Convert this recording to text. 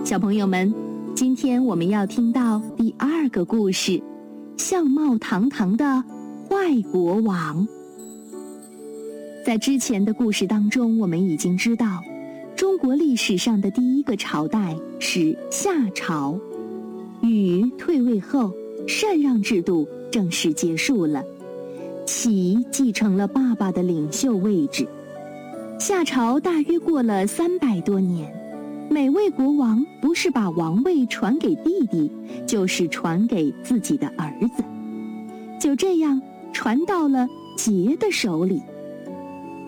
小朋友们，今天我们要听到第2个故事，相貌堂堂的坏国王。在之前的故事当中，我们已经知道，中国历史上的第1个朝代是夏朝。禹退位后，禅让制度正式结束了，启继承了爸爸的领袖位置。夏朝大约过了300多年，每位国王不是把王位传给弟弟，就是传给自己的儿子，就这样传到了桀的手里。